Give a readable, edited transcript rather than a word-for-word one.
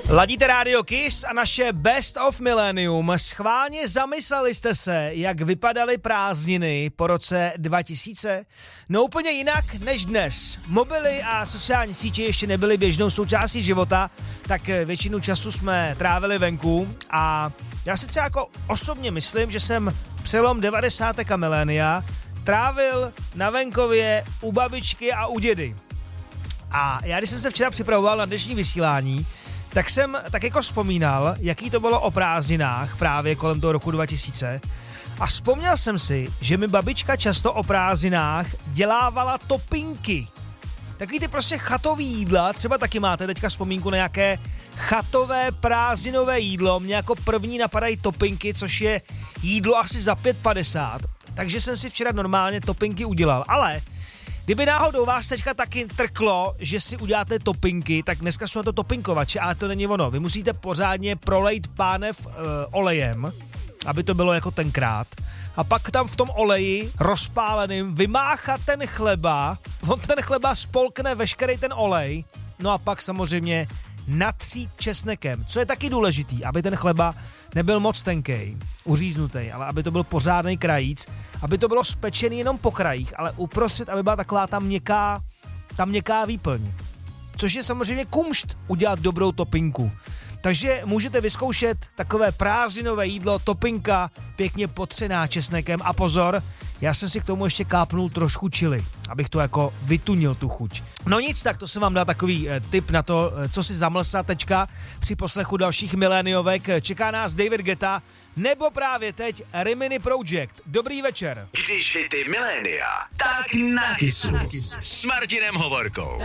Ladíte Radio Kiss a naše Best of Millennium. Schválně zamysleli jste se, jak vypadaly prázdniny po roce 2000? No úplně jinak než dnes. Mobily a sociální sítě ještě nebyly běžnou součástí života, tak většinu času jsme trávili venku a já si třeba jako osobně myslím, že jsem přelom 90. a milénia trávil na venkově u babičky a u dědy. A já, když jsem se včera připravoval na dnešní vysílání, tak jsem tak jako vzpomínal, jaký to bylo o prázdninách právě kolem toho roku 2000 a vzpomněl jsem si, že mi babička často o prázdninách dělávala topinky. Takový ty prostě chatový jídla, třeba taky máte teďka vzpomínku na nějaké chatové prázdninové jídlo, mě jako první napadají topinky, což je jídlo asi za 5,50, takže jsem si včera normálně topinky udělal, ale kdyby náhodou vás teďka taky trklo, že si uděláte topinky, tak dneska jsou na to topinkovače, ale to není ono. Vy musíte pořádně prolejt pánev olejem, aby to bylo jako tenkrát. A pak tam v tom oleji rozpáleným vymáchat ten chleba, on ten chleba spolkne veškerý ten olej, no a pak samozřejmě natřít česnekem, co je taky důležitý, aby ten chleba nebyl moc tenkej, uříznutý, ale aby to byl pořádný krajíc, aby to bylo spečený jenom po krajích, ale uprostřed, aby byla taková ta měkká výplň. Což je samozřejmě kumšt udělat dobrou topinku. Takže můžete vyzkoušet takové prázdninové jídlo, topinka, pěkně potřená česnekem a pozor, já jsem si k tomu ještě kápnul trošku chili, abych to jako vytunil tu chuť. No nic, tak to jsem vám dal takový tip na to, co si zamlsat teďka při poslechu dalších miléniovek. Čeká nás David Guetta, nebo právě teď Rimini Project. Dobrý večer. Když hity milénia, tak na Kissu. S Martinem Hovorkou.